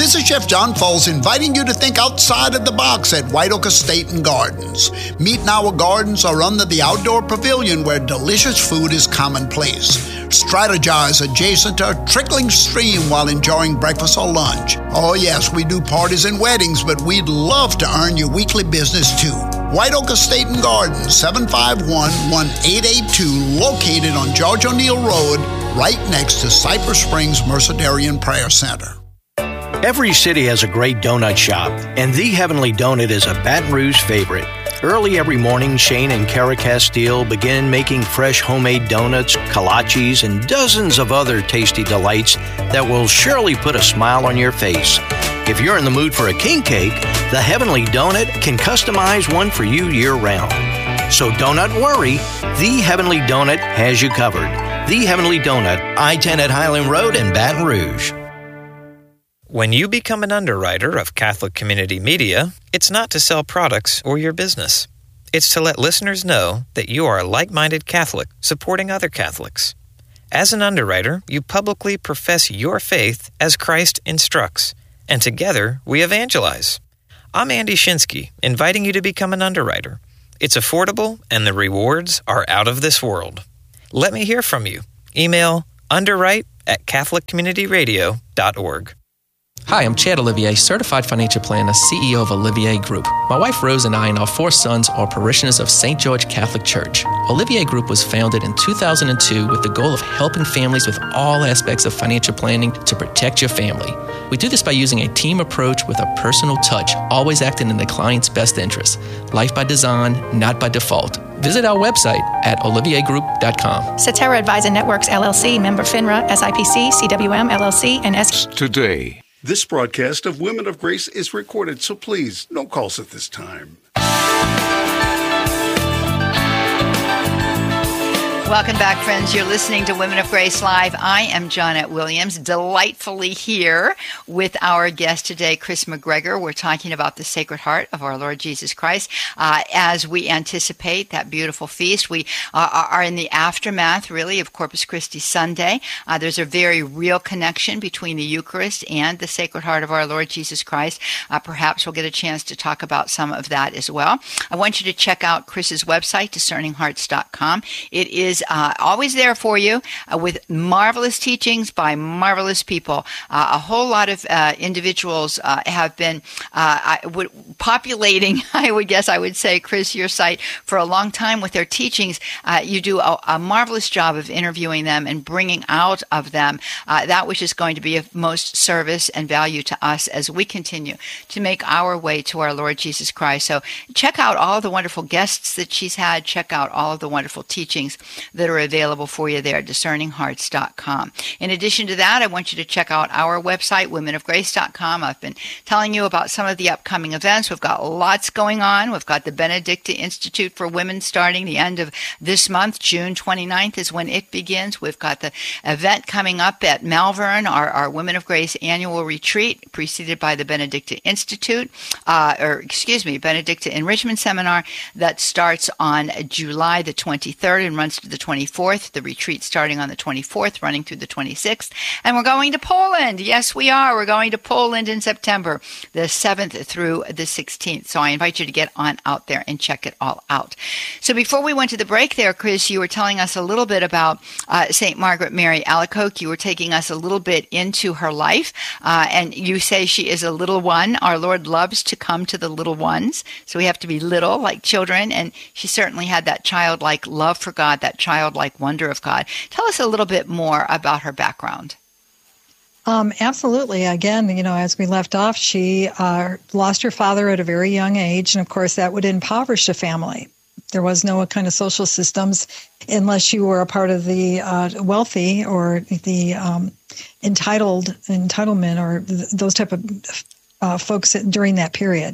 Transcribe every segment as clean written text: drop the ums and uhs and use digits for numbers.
This is Chef John Foles inviting you to think outside of the box at White Oak Estate and Gardens. Meet in our gardens or under the outdoor pavilion where delicious food is commonplace. Strategize adjacent to a trickling stream while enjoying breakfast or lunch. Oh yes, we do parties and weddings, but we'd love to earn your weekly business too. White Oak Estate and Gardens, 751-1882, located on George O'Neill Road, right next to Cypress Springs Mercedarian Prayer Center. Every city has a great donut shop, and The Heavenly Donut is a Baton Rouge favorite. Early every morning, Shane and Kara Castile begin making fresh homemade donuts, kolaches, and dozens of other tasty delights that will surely put a smile on your face. If you're in the mood for a king cake, The Heavenly Donut can customize one for you year-round. So don't worry, The Heavenly Donut has you covered. The Heavenly Donut, I-10 at Highland Road in Baton Rouge. When you become an underwriter of Catholic Community Media, it's not to sell products or your business. It's to let listeners know that you are a like-minded Catholic supporting other Catholics. As an underwriter, you publicly profess your faith as Christ instructs, and together we evangelize. I'm Andy Shinsky, inviting you to become an underwriter. It's affordable, and the rewards are out of this world. Let me hear from you. Email underwrite@catholiccommunityradio.org. Hi, I'm Chad Olivier, Certified Financial Planner, CEO of Olivier Group. My wife Rose and I and our 4 sons are parishioners of St. George Catholic Church. Olivier Group was founded in 2002 with the goal of helping families with all aspects of financial planning to protect your family. We do this by using a team approach with a personal touch, always acting in the client's best interest. Life by design, not by default. Visit our website at oliviergroup.com. Cetera Advisor Networks, LLC, member FINRA, SIPC, CWM, LLC, and Today. This broadcast of Women of Grace is recorded, so please, no calls at this time. Welcome back, friends. You're listening to Women of Grace Live. I am Johnette Williams, delightfully here with our guest today, Chris McGregor. We're talking about the Sacred Heart of our Lord Jesus Christ. As we anticipate that beautiful feast, we are in the aftermath, really, of Corpus Christi Sunday. There's a very real connection between the Eucharist and the Sacred Heart of our Lord Jesus Christ. Perhaps we'll get a chance to talk about some of that as well. I want you to check out Chris's website, discerninghearts.com. It is always there for you with marvelous teachings by marvelous people. A whole lot of individuals have been populating, I would say, Chris, your site for a long time with their teachings. You do a marvelous job of interviewing them and bringing out of them that which is going to be of most service and value to us as we continue to make our way to our Lord Jesus Christ. So check out all the wonderful guests that she's had. Check out all of the wonderful teachings that are available for you there, discerninghearts.com. In addition to that, I want you to check out our website, womenofgrace.com. I've been telling you about some of the upcoming events. We've got lots going on. We've got the Benedicta Institute for Women starting the end of this month. June 29th is when it begins. We've got the event coming up at Malvern, our Women of Grace annual retreat, preceded by the Benedicta Institute, Benedicta Enrichment Seminar that starts on July the 23rd and runs to the 24th. The retreat starting on the 24th, running through the 26th. And we're going to Poland. Yes, we are. We're going to Poland in September, the 7th through the 16th. So I invite you to get on out there and check it all out. So before we went to the break there, Chris, you were telling us a little bit about St. Margaret Mary Alacoque. You were taking us a little bit into her life. And you say she is a little one. Our Lord loves to come to the little ones. So we have to be little like children. And she certainly had that childlike love for God, that childlike wonder of God. Tell us a little bit more about her background. Absolutely. Again, as we left off, she lost her father at a very young age. And of course, that would impoverish a family. There was no kind of social systems unless you were a part of the wealthy or the entitlement or those type of folks during that period.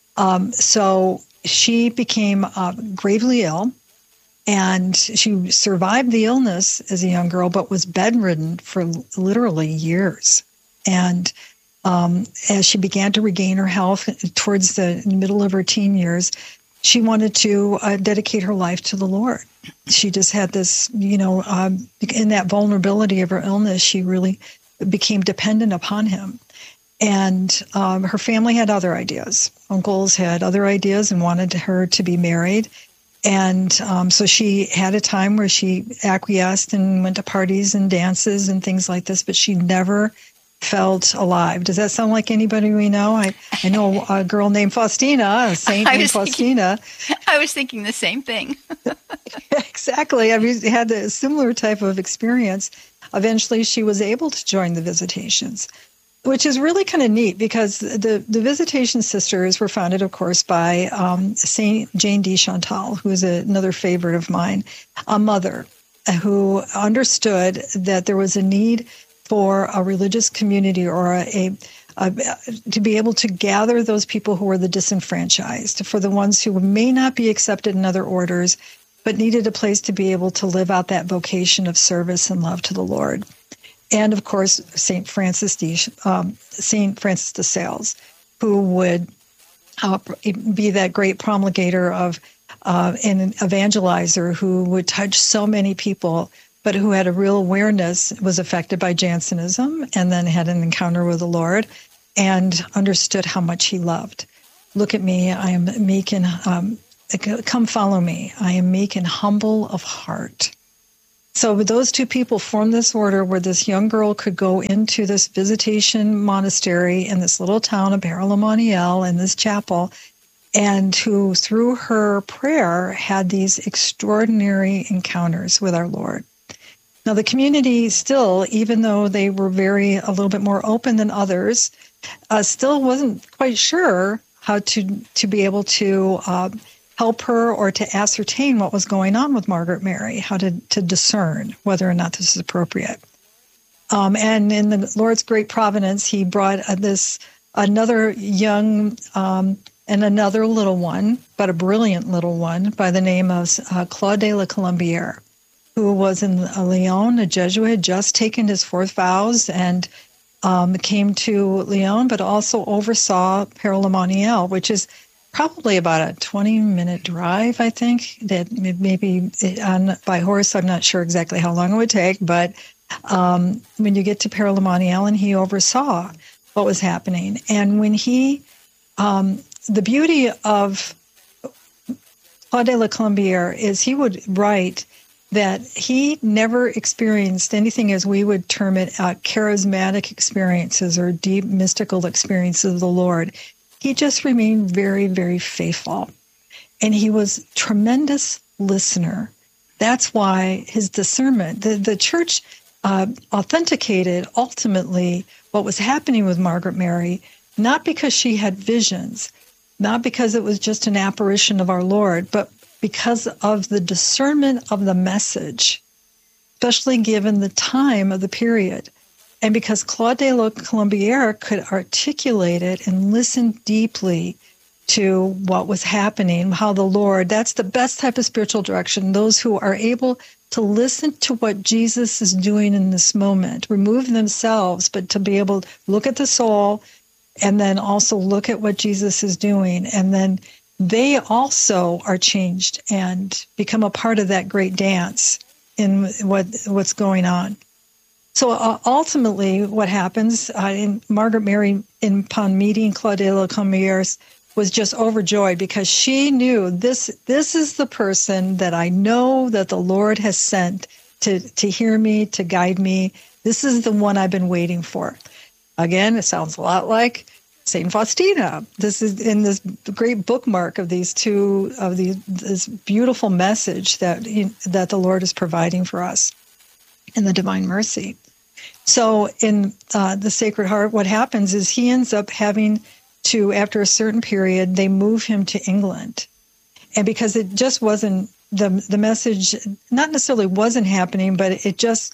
So she became gravely ill. And she survived the illness as a young girl, but was bedridden for literally years. And as she began to regain her health towards the middle of her teen years, she wanted to dedicate her life to the Lord. She just had this, in that vulnerability of her illness, she really became dependent upon him. And her family had other ideas. Uncles had other ideas and wanted her to be married. And so she had a time where she acquiesced and went to parties and dances and things like this, but she never felt alive. Does that sound like anybody we know? I know a girl named Faustina, a saint named Faustina. I was thinking the same thing. Exactly. I mean, had a similar type of experience. Eventually, she was able to join the Visitations, which is really kind of neat because the Visitation Sisters were founded, of course, by Saint Jane de Chantal, who is another favorite of mine, a mother who understood that there was a need for a religious community or to be able to gather those people who were the disenfranchised, for the ones who may not be accepted in other orders, but needed a place to be able to live out that vocation of service and love to the Lord. And of course, Saint Francis de Sales, who would be that great promulgator of an evangelizer who would touch so many people, but who had a real awareness, was affected by Jansenism, and then had an encounter with the Lord and understood how much he loved. Look at me, I am meek and come follow me. I am meek and humble of heart. So those two people formed this order where this young girl could go into this Visitation monastery in this little town of Père-le-Monial in this chapel, and who, through her prayer, had these extraordinary encounters with our Lord. Now, the community still, even though they were a little bit more open than others, still wasn't quite sure how to be able to help her or to ascertain what was going on with Margaret Mary, how to discern whether or not this is appropriate. And in the Lord's great providence, he brought another young and another little one, but a brilliant little one, by the name of Claude de la Colombière, who was in Lyon, a Jesuit, had just taken his fourth vows and came to Lyon, but also oversaw Père-le-Monial, which is probably about a 20-minute drive, I think, that maybe by horse. I'm not sure exactly how long it would take, but when you get to Père-le-Monial, and he oversaw what was happening. And when the beauty of Claude de la Colombière is he would write that he never experienced anything, as we would term it, charismatic experiences or deep mystical experiences of the Lord. He just remained very, very faithful. And he was a tremendous listener. That's why his discernment, the church authenticated ultimately what was happening with Margaret Mary, not because she had visions, not because it was just an apparition of our Lord, but because of the discernment of the message, especially given the time of the period. And because Claude de la Colombière could articulate it and listen deeply to what was happening, how the Lord, that's the best type of spiritual direction, those who are able to listen to what Jesus is doing in this moment, remove themselves, but to be able to look at the soul and then also look at what Jesus is doing. And then they also are changed and become a part of that great dance in what's going on. So ultimately, what happens, Margaret Mary, upon meeting Claude de la Colombière, was just overjoyed because she knew this is the person that I know that the Lord has sent to hear me, to guide me. This is the one I've been waiting for. Again, it sounds a lot like Saint Faustina. This is in this great bookmark of this beautiful message that the Lord is providing for us in the Divine Mercy. So in the Sacred Heart, what happens is he ends up having to, after a certain period, they move him to England. And because it just wasn't, the message not necessarily wasn't happening, but it just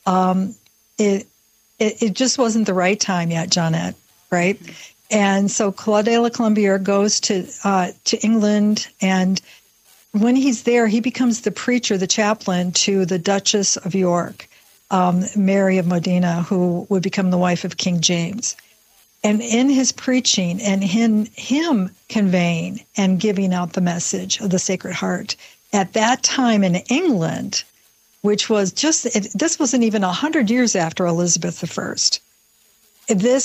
it just wasn't the right time yet, Johnette, right? And so Claude de la Colombière goes to England, and when he's there, he becomes the preacher, the chaplain to the Duchess of York, Mary of Modena, who would become the wife of King James. And in his preaching and in him conveying and giving out the message of the Sacred Heart, at that time in England, which was this wasn't even 100 years after Elizabeth I, this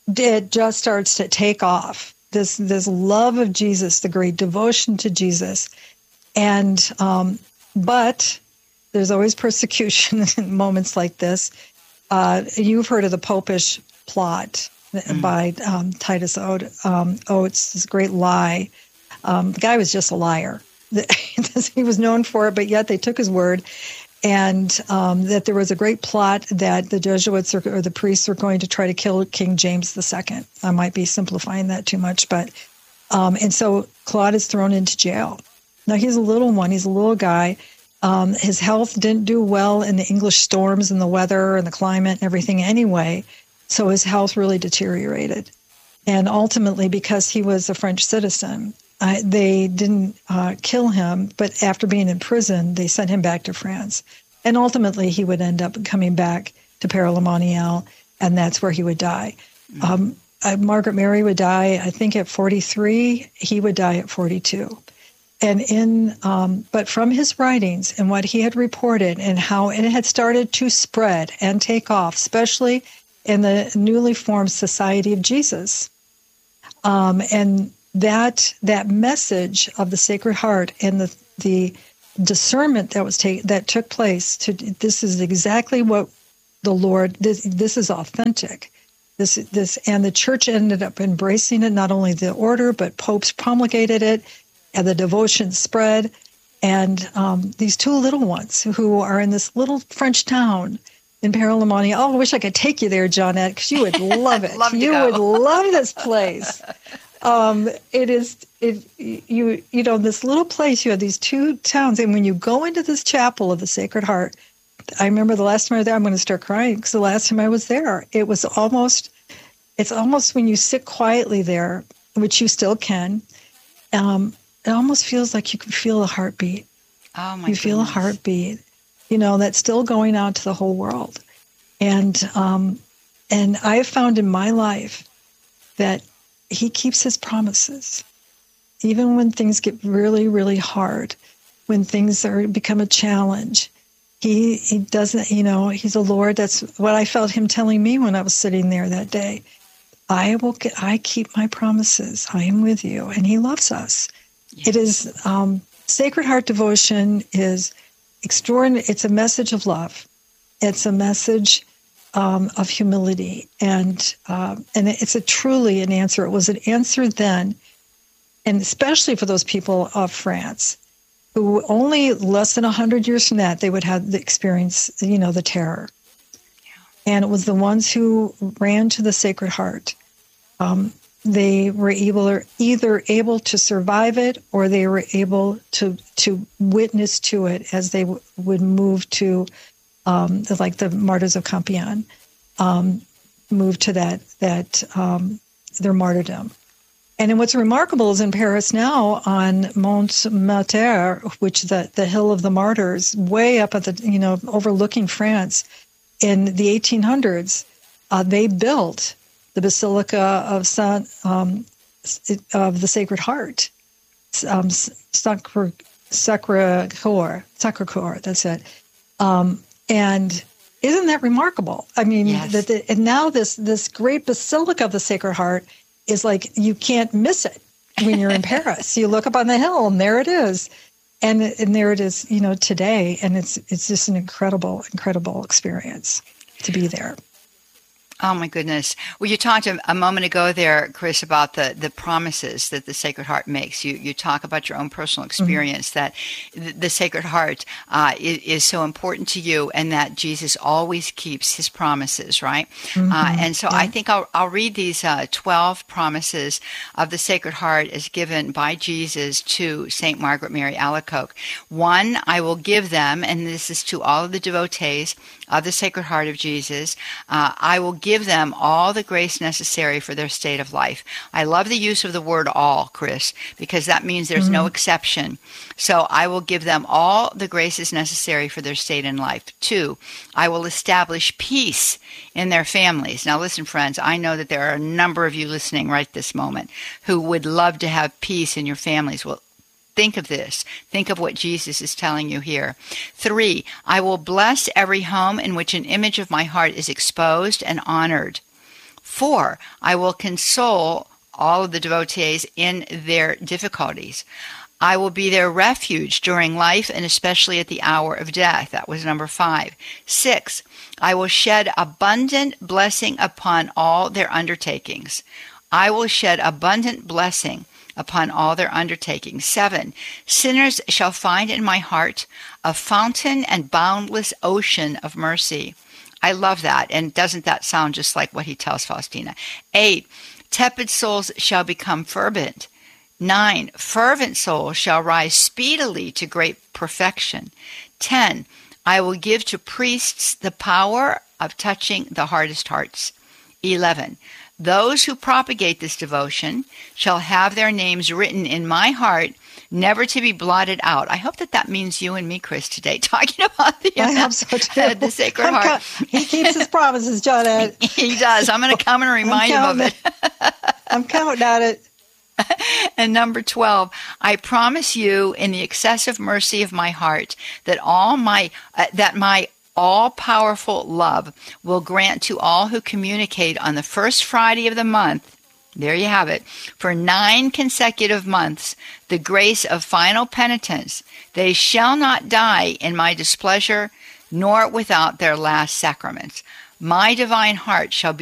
it just starts to take off. This love of Jesus, the great devotion to Jesus. And, but there's always persecution in moments like this. You've heard of the Popish plot by Titus Oates, this great lie. The guy was just a liar. He was known for it, but yet they took his word. And that there was a great plot that the Jesuits or the priests were going to try to kill King James II. I might be simplifying that too much, but and so Claude is thrown into jail. Now he's a little one. He's a little guy. His health didn't do well in the English storms and the weather and the climate and everything anyway. So his health really deteriorated. And ultimately, because he was a French citizen, they didn't kill him, but after being in prison, they sent him back to France. And ultimately, he would end up coming back to Père-le-Monial, and that's where he would die. Margaret Mary would die, I think, at 43. He would die at 42. And but from his writings and what he had reported and how it had started to spread and take off, especially in the newly formed Society of Jesus, and that message of the Sacred Heart and the discernment that took place this is exactly what the Lord, this is authentic. This and the church ended up embracing it, not only the order, but popes promulgated it, and the devotion spread. And these two little ones who are in this little French town in Père-le-Monial. Oh, I wish I could take you there, Johnette, because you would love it. You would love this place. This little place, you have these two towns, and when you go into this chapel of the Sacred Heart, I remember the last time I was there, I'm going to start crying because the last time I was there, it's almost when you sit quietly there, which you still can, it almost feels like you can feel a heartbeat. Oh, my goodness. You feel a heartbeat, that's still going out to the whole world. And I have found in my life that he keeps his promises, even when things get really, really hard, when things become a challenge. He doesn't, he's a Lord. That's what I felt him telling me when I was sitting there that day. I keep my promises. I am with you. And he loves us. Yes. It is, Sacred Heart devotion is extraordinary. It's a message of love. It's a message of humility, and it's truly an answer. It was an answer then, and especially for those people of France, who only less than 100 years from that, they would have the experience, the terror. Yeah. And it was the ones who ran to the Sacred Heart. They were either able to survive it, or they were able to witness to it as they would move to like the Martyrs of Compiègne, moved to their martyrdom. And then what's remarkable is in Paris now on Montmartre, which the Hill of the Martyrs, way up at overlooking France, in the 1800s, they built the Basilica of the Sacred Heart, Sacré-Cœur, that's it. And isn't that remarkable? I mean, yes. And now this great Basilica of the Sacred Heart is like, you can't miss it when you're in Paris. You look up on the hill, and there it is. And there it is, today. And it's just an incredible, incredible experience to be there. Oh, my goodness. Well, you talked a moment ago there, Chris, about the promises that the Sacred Heart makes. You talk about your own personal experience, that the Sacred Heart is so important to you, and that Jesus always keeps his promises, right? And so I think I'll read these 12 promises of the Sacred Heart as given by Jesus to St. Margaret Mary Alacoque. 1, I will give them, and this is to all of the devotees of the Sacred Heart of Jesus, I will give them all the grace necessary for their state of life. I love the use of the word all, Chris, because that means there's no exception. So I will give them all the graces necessary for their state in life. 2, I will establish peace in their families. Now listen, friends, I know that there are a number of you listening right this moment who would love to have peace in your families. Well, think of this. Think of what Jesus is telling you here. 3, I will bless every home in which an image of my heart is exposed and honored. 4, I will console all of the devotees in their difficulties. I will be their refuge during life and especially at the hour of death. That was number 5. 6, I will shed abundant blessing upon all their undertakings. I will shed abundant blessing upon all their undertakings. 7, sinners shall find in my heart a fountain and boundless ocean of mercy. I love that. And doesn't that sound just like what he tells Faustina? 8, tepid souls shall become fervent. 9, fervent souls shall rise speedily to great perfection. 10, I will give to priests the power of touching the hardest hearts. 11, those who propagate this devotion shall have their names written in my heart, never to be blotted out. I hope that means you and me, Chris, today, talking about the Sacred Heart. He keeps his promises, John. He does. I'm going to come and remind him of it. I'm counting on it. And number 12, I promise you in the excessive mercy of my heart that my all-powerful love will grant to all who communicate on the first Friday of the month, there you have it, for 9 consecutive months, the grace of final penitence. They shall not die in my displeasure, nor without their last sacraments. My divine heart shall